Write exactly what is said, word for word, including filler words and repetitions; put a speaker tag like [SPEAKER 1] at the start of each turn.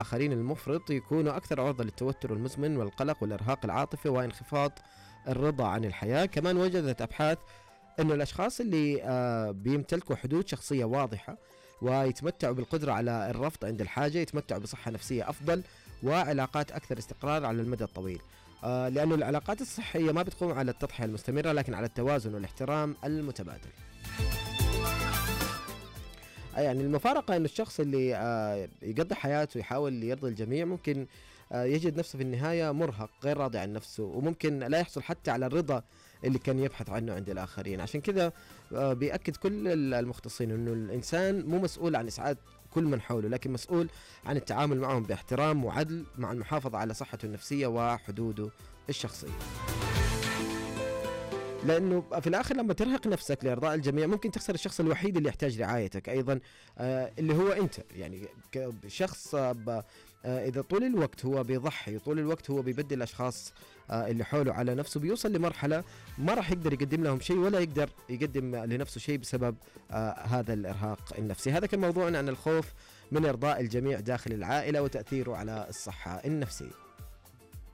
[SPEAKER 1] الآخرين المفرط يكونوا أكثر عرضة للتوتر المزمن والقلق والإرهاق العاطفي وانخفاض الرضا عن الحياة. كمان وجدت أبحاث أنه الأشخاص اللي آه بيمتلكوا حدود شخصية واضحة ويتمتعوا بالقدرة على الرفض عند الحاجة يتمتعوا بصحة نفسية أفضل وعلاقات أكثر استقرار على المدى الطويل. آه لأنه العلاقات الصحية ما بتقوم على التضحية المستمرة لكن على التوازن والاحترام المتبادل. يعني المفارقة أن الشخص اللي آه يقضي حياته يحاول يرضي الجميع ممكن آه يجد نفسه في النهاية مرهق غير راضي عن نفسه وممكن لا يحصل حتى على الرضا اللي كان يبحث عنه عند الآخرين. عشان كذا آه بيأكد كل المختصين أنه الإنسان مو مسؤول عن إسعاد كل من حوله لكن مسؤول عن التعامل معهم باحترام وعدل مع المحافظة على صحته النفسية وحدوده الشخصية. لأنه في الآخر لما ترهق نفسك لإرضاء الجميع ممكن تخسر الشخص الوحيد اللي يحتاج رعايتك أيضا آه اللي هو أنت. يعني شخص آه إذا طول الوقت هو بيضحي طول الوقت هو بيبدل الأشخاص آه اللي حوله على نفسه بيوصل لمرحلة ما راح يقدر يقدم لهم شيء ولا يقدر يقدم لنفسه شيء بسبب آه هذا الإرهاق النفسي. هذا كان موضوعنا عن الخوف من إرضاء الجميع داخل العائلة وتأثيره على الصحة النفسية.